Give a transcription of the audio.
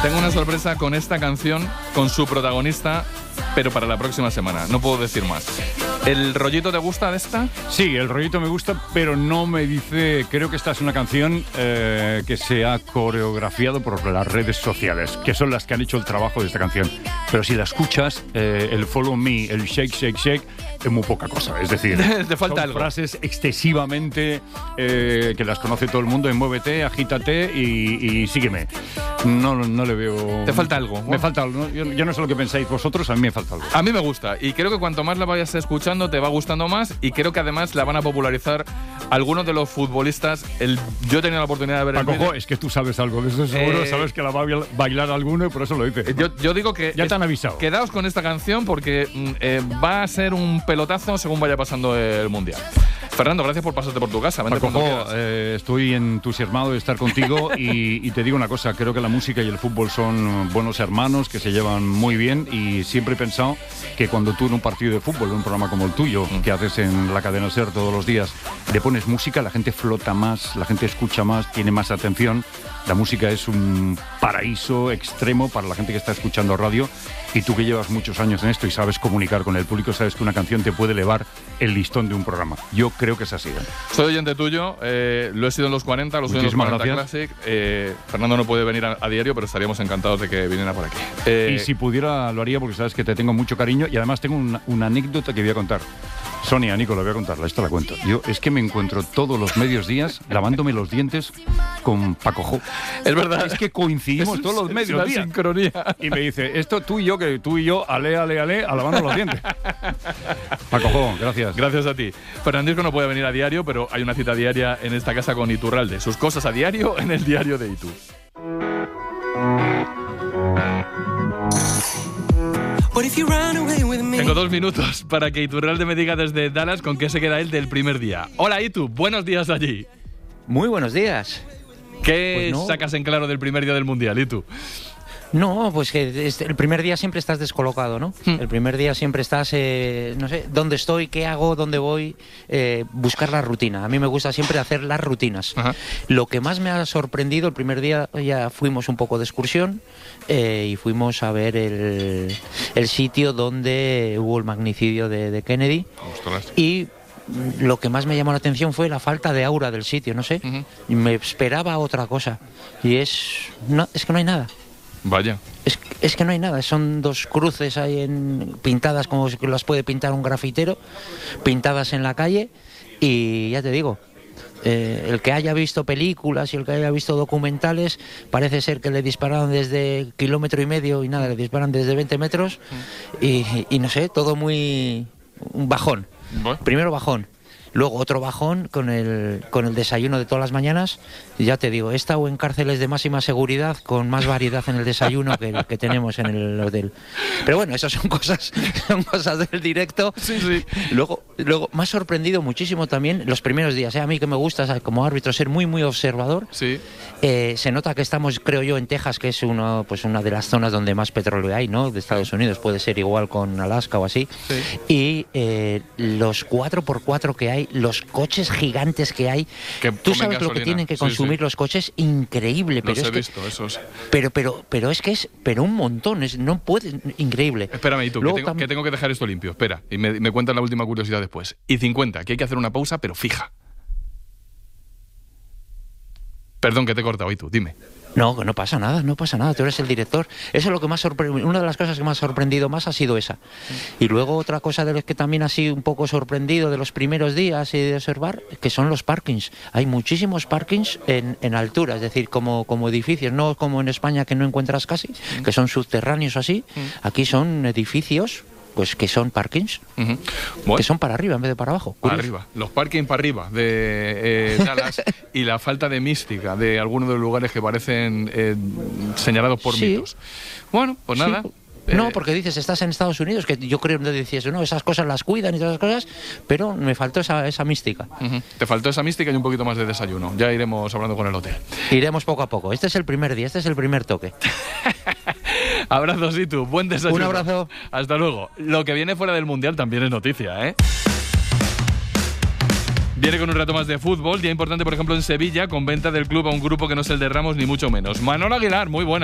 Tengo una sorpresa con esta canción, con su protagonista, pero para la próxima semana. No puedo decir más. ¿El rollito te gusta de esta? Sí, el rollito me gusta, pero no me dice... Creo que esta es una canción que se ha coreografiado por las redes sociales, que son las que han hecho el trabajo de esta canción. Pero si la escuchas, el follow me, el shake, shake, shake, es muy poca cosa. Es decir, te falta son algo. Frases excesivamente que las conoce todo el mundo. Muévete, agítate y sígueme. No le veo... ¿Te falta algo? Me falta algo. Yo no sé lo que pensáis vosotros, a mí me falta algo. A mí me gusta, y creo que cuanto más la vayas escuchando te va gustando más, y creo que además la van a popularizar algunos de los futbolistas. Yo he tenido la oportunidad de ver el vídeo. Es que tú sabes algo de eso, seguro. Sabes que la va a bailar alguno y por eso lo dices. Yo digo que... Ya te han avisado. Quedaos con esta canción porque va a ser un pelotazo según vaya pasando el Mundial. Fernando, gracias por pasarte por tu casa. Paco, estoy entusiasmado de estar contigo y te digo una cosa, creo que la música y el fútbol son buenos hermanos que se llevan muy bien, y siempre he pensado que cuando tú en un partido de fútbol, en un programa como el tuyo, que haces en la cadena SER todos los días, le pones música, la gente flota más, la gente escucha más, tiene más atención. La música es un paraíso extremo para la gente que está escuchando radio, y tú que llevas muchos años en esto y sabes comunicar con el público, sabes que una canción te puede elevar el listón de un programa. Yo creo que es así. Soy oyente tuyo, lo he sido en los 40, lo soy en los 40 Classic. Fernando no puede venir a diario, pero estaríamos encantados de que viniera por aquí. Y si pudiera lo haría, porque sabes que te tengo mucho cariño, y además tengo una anécdota que voy a contar. Sonia, Nico, la voy a contarla, esta la cuento. Yo es que me encuentro todos los medios días lavándome los dientes con Paco Jo. Es verdad. Es que coincidimos todos los medios días. Sincronía. Y me dice, esto tú y yo, ale, a lavarnos los dientes. Paco Jo, gracias. Gracias a ti. Fernandisco no puede venir a diario, pero hay una cita diaria en esta casa con Iturralde. Sus cosas a diario en el diario de Itu. Tengo 2 minutos para que Iturralde me diga desde Dallas con qué se queda él del primer día. Hola, Itu, buenos días allí. Muy buenos días. ¿Qué sacas en claro del primer día del Mundial, Itu? No, pues que el primer día siempre estás descolocado, ¿no? El primer día siempre estás, no sé, dónde estoy, qué hago, dónde voy, buscar la rutina. A mí me gusta siempre hacer las rutinas. Ajá. Lo que más me ha sorprendido, el primer día ya fuimos un poco de excursión y fuimos a ver el sitio donde hubo el magnicidio de Kennedy. Ostras. Y lo que más me llamó la atención fue la falta de aura del sitio, no sé. Me esperaba otra cosa y es que no hay nada. Vaya. Es que no hay nada, son 2 cruces ahí pintadas como si las puede pintar un grafitero, pintadas en la calle, y ya te digo, el que haya visto películas y el que haya visto documentales, parece ser que le dispararon desde 1,5 kilómetros y nada, le disparan desde 20 metros y no sé, todo muy... un bajón. Bueno. Primero bajón. Luego otro bajón con el desayuno de todas las mañanas. Ya te digo, he estado en cárceles de máxima seguridad con más variedad en el desayuno que tenemos en el hotel. Pero bueno, esas son cosas del directo. Sí, sí. Luego me ha sorprendido muchísimo también los primeros días. A mí que me gusta como árbitro ser muy, muy observador. Sí. Se nota que estamos, creo yo, en Texas, que es una de las zonas donde más petróleo hay, ¿no? De Estados Unidos. Puede ser igual con Alaska o así. Sí. Y los 4x4 que hay, los coches gigantes que hay, que tú sabes lo que tienen que consumir los coches, increíble. Pero los he visto, esos. Pero es que es un montón, no puede, increíble. Espérame, tú, que tengo que dejar esto limpio. Espera, y me cuentas la última curiosidad después. Y 50, que hay que hacer una pausa, pero fija. Perdón que te he cortado, y tú, dime. No, que no pasa nada, tú eres el director. Eso es lo que más sorprendido, una de las cosas que me ha sorprendido más ha sido esa. Y luego otra cosa de los que también ha sido un poco sorprendido de los primeros días y de observar, que son los parkings. Hay muchísimos parkings en altura, es decir, como edificios, no como en España que no encuentras casi, que son subterráneos así. Aquí son edificios, pues que son parkings, bueno, que son para arriba en vez de para abajo. Para arriba, los parkings para arriba de Dallas y la falta de mística de algunos de los lugares que parecen señalados por mitos. Bueno, pues nada. No, porque dices, estás en Estados Unidos, que yo creo que dices, no, esas cosas las cuidan y todas esas cosas, pero me faltó esa mística. Te faltó esa mística y un poquito más de desayuno. Ya iremos hablando con el hotel. Iremos poco a poco. Este es el primer día, este es el primer toque. Abrazos y tú, buen desayuno. Un abrazo. Hasta luego. Lo que viene fuera del Mundial también es noticia, ¿eh? Viene con un rato más de fútbol, día importante por ejemplo en Sevilla, con venta del club a un grupo que no es el de Ramos ni mucho menos. Manolo Aguilar, muy buena.